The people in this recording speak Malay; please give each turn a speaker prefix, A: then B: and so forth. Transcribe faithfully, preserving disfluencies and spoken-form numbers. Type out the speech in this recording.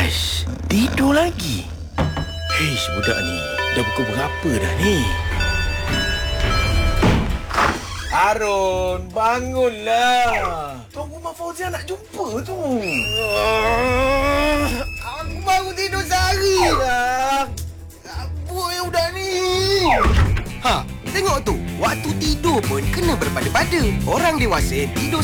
A: Aish, tidur lagi. Heish, budak ni dah pukul berapa dah ni? Harun, bangunlah. Tuan Rumah Fauzia nak jumpa tu. Uh, aku baru tidur sehari dah. Apa yang budak ni?
B: Ha, tengok tu. Waktu tidur pun kena berpada-pada. Orang dewasa tidur